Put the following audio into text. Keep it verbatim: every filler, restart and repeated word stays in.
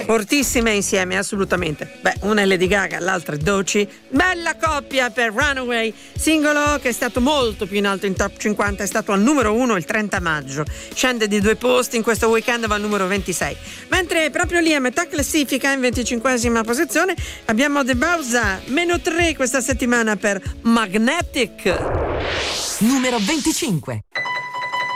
Fortissime insieme, assolutamente. Beh, una è Lady Gaga, l'altra è Doechii. Bella coppia per Runaway, singolo che è stato molto più in alto in top cinquanta, è stato al numero uno il trenta maggio. Scende di due posti, in questo weekend va al numero ventisei. Mentre proprio lì a metà classifica, in venticinquesima posizione, abbiamo The Bowser, meno tre questa settimana per Magnetic. Numero venticinque.